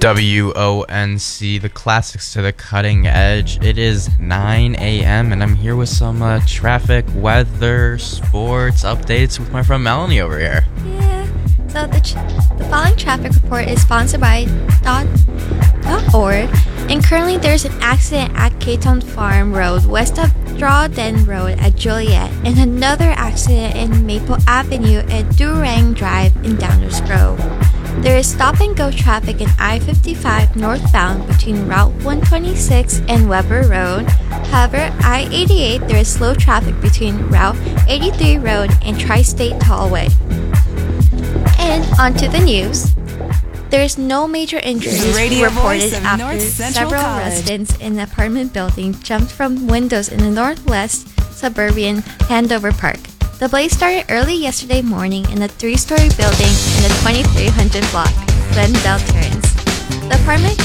WONC, the classics to the cutting edge. It is 9 a.m. and I'm here with some traffic, weather, sports updates with my friend Melanie over here. Yeah. So the following traffic report is sponsored by .org, and currently there's an accident at Caton Farm Road west of Drawden Road at Joliet, and another accident in Maple Avenue at Durang Drive in Downers Grove. There is stop-and-go traffic in I-55 northbound between Route 126 and Weber Road. However, I-88 there is slow traffic between Route 83 Road and Tri-State Tollway. And onto the news. There is no major injuries reported after several residents in the apartment building jumped from windows in the northwest suburban Handover Park. The blaze started early yesterday morning in a 3-story building in the 2300 block, Glendale Terrace. The apartment